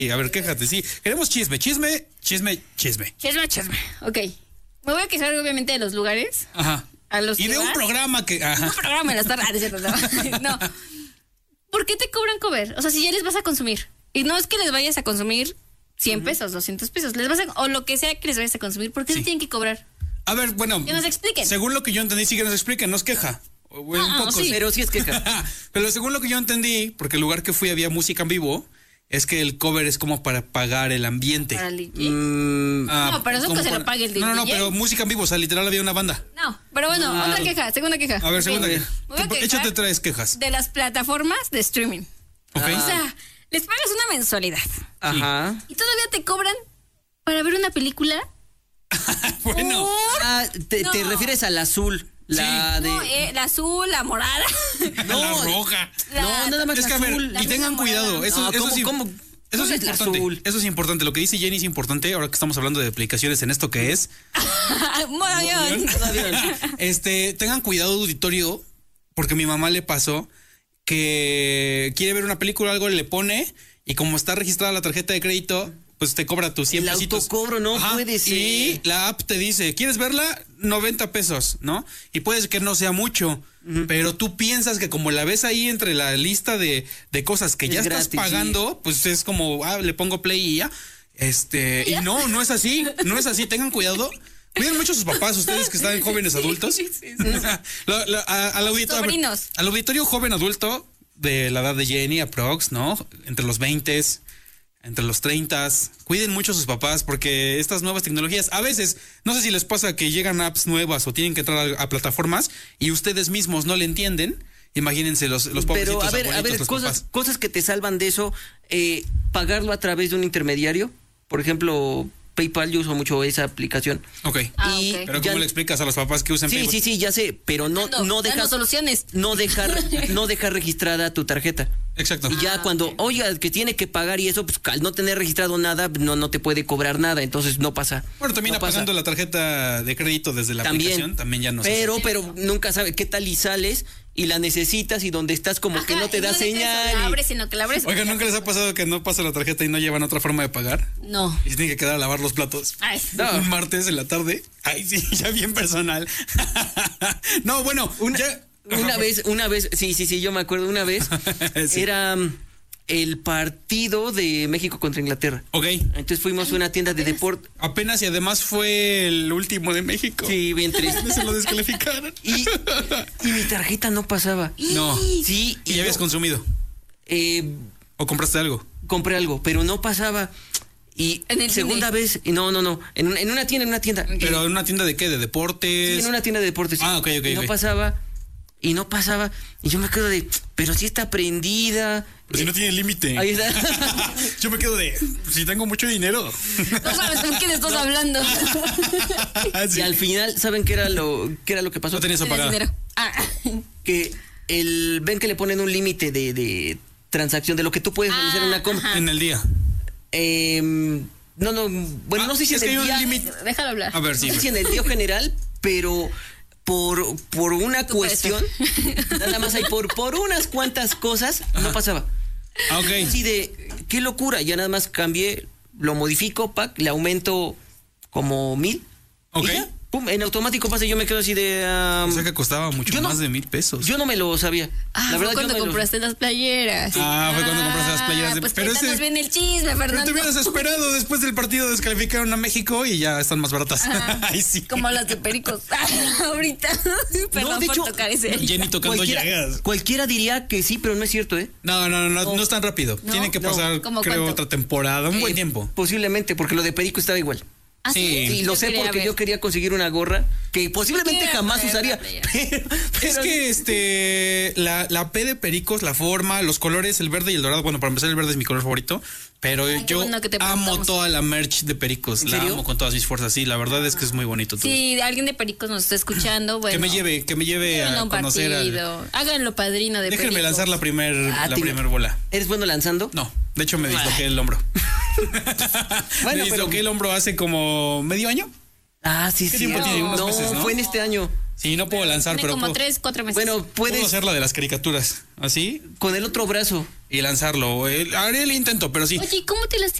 a ver, quéjate, sí. Queremos chisme. Ok. Me voy a quejar, obviamente, de los lugares. Ajá. A los y de un programa que... Ajá. Un programa en las tardes. Es cierto, no. ¿Por qué te cobran cover? O sea, si ya les vas a consumir. Y no es que les vayas a consumir 100 pesos, 200 pesos. O lo que sea que les vayas a consumir. ¿Por qué se tienen que cobrar? A ver, bueno. Que nos expliquen. Según lo que yo entendí, sí que nos expliquen. No es queja. Un poco, sí. Pero sí es queja. Pero según lo que yo entendí, porque el lugar que fui había música en vivo, es que el cover es como para pagar el ambiente. ¿Para el DJ? No, pero eso que se lo pague el DJ. No, pero música en vivo, o sea, literal había una banda. No, pero bueno, otra queja, segunda queja. A ver, segunda queja. Échate 3 quejas. De las plataformas de streaming. Ok. O sea, les pagas una mensualidad. Ajá. Y todavía te cobran para ver una película. Bueno. Te refieres al azul. La azul, la morada. La roja. Nada más es que, a ver, y tengan cuidado. Eso es importante. Eso es importante. Lo que dice Jenny es importante. Ahora que estamos hablando de aplicaciones en esto que es. Tengan cuidado, auditorio, porque a mi mamá le pasó que quiere ver una película, algo le pone, y como está registrada la tarjeta de crédito, pues te cobra tus 100 pesitos. El autocobro no puede ser. Y la app te dice, ¿quieres verla? 90 pesos, ¿no? Y puede que no sea mucho, pero tú piensas que como la ves ahí entre la lista de cosas que ya estás pagando, pues es como, le pongo play y ya. Y no es así, tengan cuidado. Cuiden mucho a sus papás, ustedes que están jóvenes adultos. Sí. Al auditorio joven adulto de la edad de Jenny, aprox, ¿no? Entre los 20, entre los 30, cuiden mucho a sus papás porque estas nuevas tecnologías, a veces, no sé si les pasa que llegan apps nuevas o tienen que entrar a plataformas y ustedes mismos no le entienden. Imagínense los pobrecitos. Pero a ver, cosas que te salvan de eso, pagarlo a través de un intermediario, por ejemplo, PayPal, yo uso mucho esa aplicación. Ok. Pero ¿cómo le explicas a los papás que usan PayPal? Sí, ya sé, pero no dejas soluciones. No dejar registrada tu tarjeta. Exacto. Y ya cuando, oiga, que tiene que pagar y eso, pues al no tener registrado nada, no te puede cobrar nada, entonces no pasa. Bueno, también apagando la tarjeta de crédito desde la aplicación, también ya no sé. Pero nunca sabe qué tal y sales y la necesitas y donde estás como que no te da señal. La abres, sino que la abres. Oiga, ¿nunca les ha pasado que no pasa la tarjeta y no llevan otra forma de pagar? No. Y se tienen que quedar a lavar los platos. Un martes en la tarde. Ay, sí, ya bien personal. No, bueno, Una vez, sí, yo me acuerdo, una vez era el partido de México contra Inglaterra. Ok. Entonces fuimos a una tienda de deporte. Apenas y además fue el último de México. Sí, bien triste. Se lo descalificaron. Y mi tarjeta no pasaba. No. Sí. ¿Y ya habías consumido? ¿O compraste algo? Compré algo, pero no pasaba. Y segunda vez, no, en una tienda. ¿Pero en una tienda de qué? ¿De deportes? Sí, en una tienda de deportes. Ok. No pasaba. Y yo me quedo de, pero sí está prendida. Pero si no tiene límite. Ahí está. Yo me quedo de, si tengo mucho dinero. No sabes con quién estás hablando. Sí. Y al final, ¿saben qué era lo que pasó? No tenías apagado. Que ven que le ponen un límite de transacción de lo que tú puedes realizar en una compra. En el día. No sé si es que hay un límite. Déjalo hablar. A ver, sí. No sé si en el día general, pero por una cuestión, nada más hay por unas cuantas cosas, no pasaba. Ok. Así de, qué locura, ya nada más cambié, lo modifico, le aumento como 1,000. Ok. Y ya, pum, en automático pasa, yo me quedo así de... o sea que costaba mucho más de 1,000 pesos. Yo no me lo sabía. La verdad, fue cuando compraste las playeras. Fue cuando compraste las playeras. Pues pero bien el chisme, Fernando. Pero te hubieras esperado, después del partido descalificaron a México y ya están más baratas. Ay, sí. Como las de Pericos. Ahorita. Perdón de hecho, por tocar ese. Jenny tocando llagas. Cualquiera diría que sí, pero no es cierto, ¿eh? No es tan rápido. Tiene que pasar, creo, otra temporada, un buen tiempo. Posiblemente, porque lo de Perico estaba igual. Sí, lo sé porque yo quería conseguir una gorra que posiblemente jamás usaría. Es que la P de Pericos, la forma, los colores, el verde y el dorado. Bueno, para empezar, el verde es mi color favorito. Pero yo amo toda la merch de Pericos. La amo con todas mis fuerzas. Sí, la verdad es que es muy bonito todo. Sí, alguien de Pericos nos está escuchando. Bueno, que me lleve a conocer háganlo padrino de Déjenme Pericos. lanzar la primer bola. ¿Eres bueno lanzando? No, de hecho me disloqué el hombro. Me disloqué el hombro hace como medio año. Sí. ¿Qué tiempo tiene? Unos meses, ¿no? Fue en este año. Sí, no puedo lanzar, pero como 3-4 meses. Bueno, puedo hacer la de las caricaturas. ¿Así? Con el otro brazo. y lanzarlo. Haré el intento, pero sí. Oye, ¿cómo te lastimas?